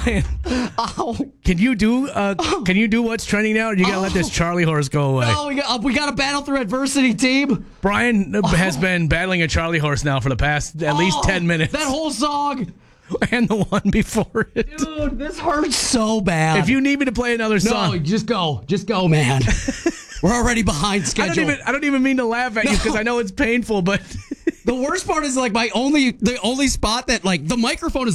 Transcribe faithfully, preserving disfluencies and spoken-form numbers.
Brian, Oh. can you do uh, can you do what's trending now? Or you gotta let this Charlie horse go away. Oh, we got uh, we got a battle through adversity, team. Brian has been battling a Charlie horse now for the past at least Oh, ten minutes. That whole song. And the one before it. Dude, this hurts so bad. If you need me to play another No, song. just go. Just go, man. We're already behind I schedule. don't even I don't even mean to laugh at you because I know it's painful, but The worst part is like my only the only spot that like the microphone is